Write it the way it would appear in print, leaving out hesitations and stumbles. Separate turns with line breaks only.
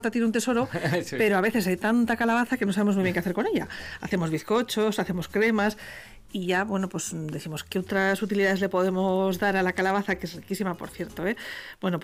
tiene un tesoro,
Sí.
pero a veces hay tanta calabaza que no sabemos muy bien qué hacer con ella. Hacemos bizcochos, hacemos cremas y ya, bueno, pues decimos, ¿qué otras utilidades le podemos dar a la calabaza? Que es riquísima, por cierto, ¿eh? Bueno,